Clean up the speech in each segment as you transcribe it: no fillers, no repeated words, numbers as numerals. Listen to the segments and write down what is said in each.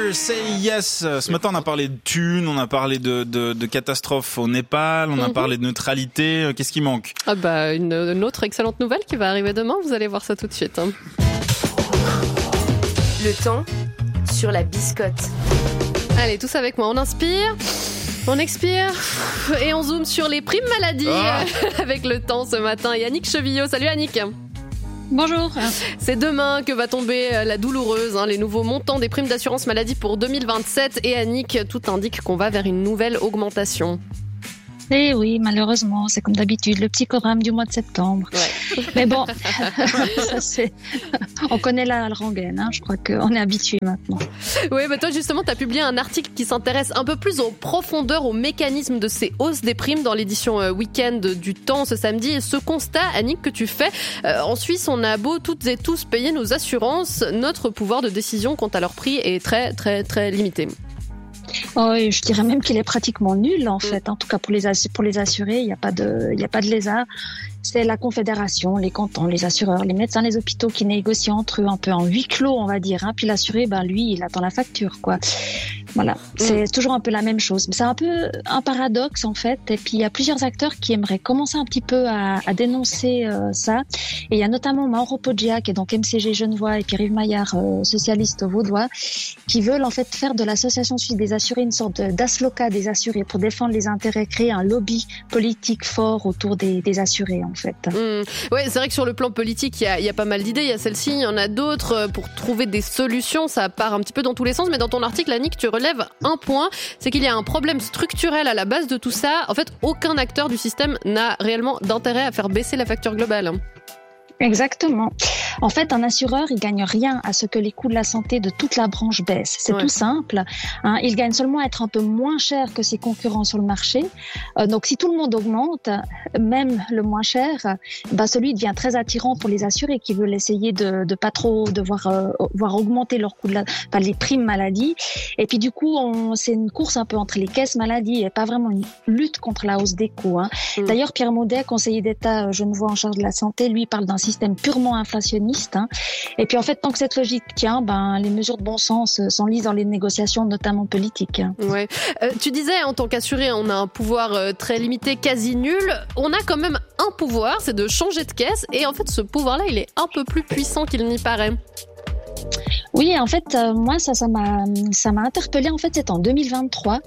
Better Say Yes. Ce matin, on a parlé de thunes, on a parlé de catastrophes au Népal, on a parlé de neutralité. Qu'est-ce qui manque ? Une autre excellente nouvelle qui va arriver demain. Vous allez voir ça tout de suite. Le temps sur la biscotte. Allez, tous avec moi. On inspire. On expire et on zoome sur les primes maladies avec le temps ce matin. Et Annick Chevillot. Salut Annick. Bonjour. C'est demain que va tomber la douloureuse, les nouveaux montants des primes d'assurance maladie pour 2027. Et Annick, tout indique qu'on va vers une nouvelle augmentation. Eh oui, malheureusement, c'est comme d'habitude, le petit programme du mois de septembre. Ouais. Mais bon, on connaît la rengaine, je crois qu'on est habitué maintenant. Oui, mais toi justement, tu as publié un article qui s'intéresse un peu plus aux profondeurs, aux mécanismes de ces hausses des primes dans l'édition week-end du Temps ce samedi. Et ce constat, Annick, que tu fais, en Suisse, on a beau toutes et tous payer nos assurances, notre pouvoir de décision quant à leur prix est très, très, très limité. Oh, je dirais même qu'il est pratiquement nul en fait. En tout cas pour les assurés, il n'y a pas de lézard. C'est la Confédération, les cantons, les assureurs, les médecins, les hôpitaux qui négocient entre eux un peu en huis clos, on va dire. Puis l'assuré, lui, il attend la facture, quoi. Voilà, c'est toujours un peu la même chose. Mais c'est un peu un paradoxe en fait. Et puis il y a plusieurs acteurs qui aimeraient commencer un petit peu à dénoncer ça. Et il y a notamment Mauro Poggia, qui est donc MCG Genevois, et Pierre-Yves Maillard, socialiste vaudois, qui veulent en fait faire de l'association suisse des assurés une sorte d'ASLOCA des assurés pour défendre les intérêts, créer un lobby politique fort autour des assurés en fait. Ouais, c'est vrai que sur le plan politique, il y a pas mal d'idées. Il y a celle-ci, il y en a d'autres pour trouver des solutions. Ça part un petit peu dans tous les sens. Mais dans ton article, Annick, tu relèves un point, c'est qu'il y a un problème structurel à la base de tout ça. En fait, aucun acteur du système n'a réellement d'intérêt à faire baisser la facture globale. Exactement. En fait, un assureur, il gagne rien à ce que les coûts de la santé de toute la branche baissent. C'est tout simple. Il gagne seulement à être un peu moins cher que ses concurrents sur le marché. Donc, si tout le monde augmente, même le moins cher, celui devient très attirant pour les assurés qui veulent essayer de pas trop voir augmenter leur coût les primes maladie. Et puis, du coup, c'est une course un peu entre les caisses maladie et pas vraiment une lutte contre la hausse des coûts. D'ailleurs, Pierre Maudet, conseiller d'État genevois en charge de la santé, lui parle d'un système purement inflationniste. Et puis en fait, tant que cette logique tient, les mesures de bon sens s'enlisent dans les négociations, notamment politiques. Ouais. Tu disais, en tant qu'assuré, on a un pouvoir très limité, quasi nul. On a quand même un pouvoir, c'est de changer de caisse. Et en fait, ce pouvoir-là, il est un peu plus puissant qu'il n'y paraît. Oui, en fait, moi, ça m'a interpellée. En fait, c'est en 2023.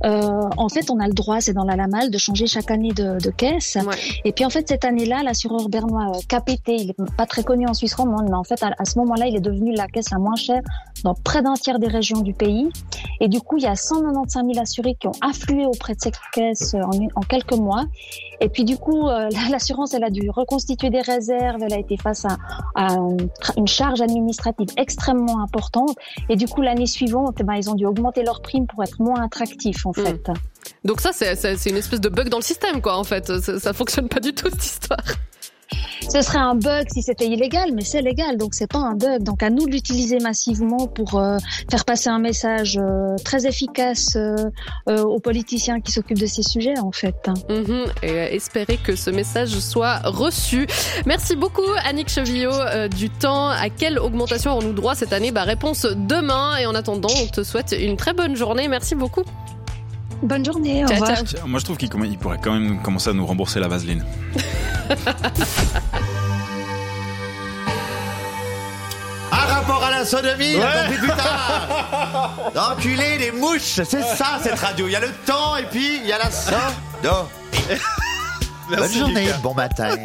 En fait, on a le droit, c'est dans la LAMAL, de changer chaque année de caisse. Ouais. Et puis, en fait, cette année-là, l'assureur bernois KPT, il est pas très connu en Suisse romande, mais en fait, à ce moment-là, il est devenu la caisse la moins chère dans près d'un tiers des régions du pays. Et du coup, il y a 195 000 assurés qui ont afflué auprès de cette caisse en quelques mois. Et puis, du coup, l'assurance, elle a dû reconstituer des réserves. Elle a été face à une charge administrative extrêmement importante. Et du coup, l'année suivante, ils ont dû augmenter leurs primes pour être moins attractifs, en fait. Donc ça, c'est une espèce de bug dans le système, quoi, en fait. Ça fonctionne pas du tout, cette histoire. Ce serait un bug si c'était illégal, mais c'est légal, donc c'est pas un bug. Donc à nous de l'utiliser massivement pour faire passer un message très efficace aux politiciens qui s'occupent de ces sujets, en fait. Et espérer que ce message soit reçu. Merci beaucoup, Annick Chevillot du Temps. À quelle augmentation aurons-nous droit cette année ? Réponse demain. Et en attendant, on te souhaite une très bonne journée. Merci beaucoup. Bonne journée, au revoir. Moi, je trouve qu'il pourrait quand même commencer à nous rembourser la vaseline. Un rapport à la sodomie, plus tard. Enculé, les mouches, c'est ça cette radio. Il y a le temps et puis il y a la sodomie. Bonne journée, bon matin.